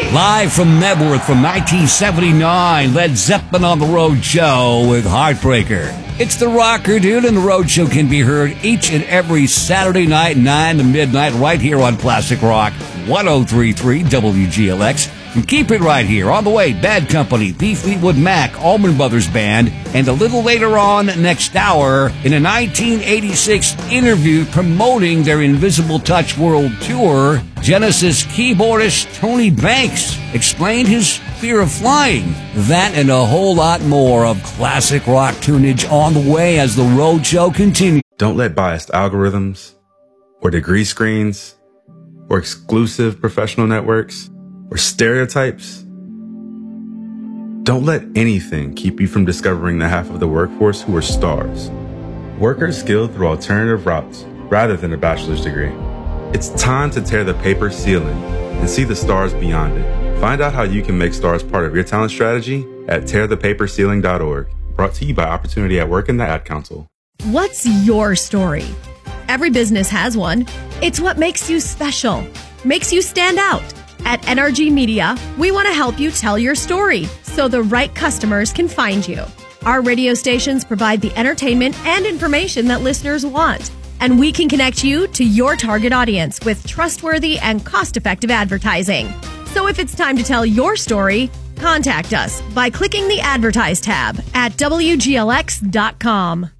Live from Nebworth from 1979, Led Zeppelin on the Road Show with Heartbreaker. It's the rocker, dude, and the Road Show can be heard each and every Saturday night, 9 to midnight, right here on Classic Rock 103.3 WGLX. And keep it right here. On the way, Bad Company, the Fleetwood Mac, Allman Brothers Band, and a little later on next hour, in a 1986 interview promoting their Invisible Touch World Tour, Genesis keyboardist Tony Banks explained his fear of flying. That and a whole lot more of classic rock tunage on the way as the Road Show continues. Don't let biased algorithms, or degree screens, or exclusive professional networks, or stereotypes. Don't let anything keep you from discovering the half of the workforce who are stars. Workers skilled through alternative routes rather than a bachelor's degree. It's time to tear the paper ceiling and see the stars beyond it. Find out how you can make stars part of your talent strategy at tearthepaperceiling.org. Brought to you by Opportunity at Work and the Ad Council. What's your story? Every business has one. It's what makes you special, makes you stand out. At NRG Media, we want to help you tell your story so the right customers can find you. Our radio stations provide the entertainment and information that listeners want, and we can connect you to your target audience with trustworthy and cost-effective advertising. So if it's time to tell your story, contact us by clicking the Advertise tab at WGLX.com.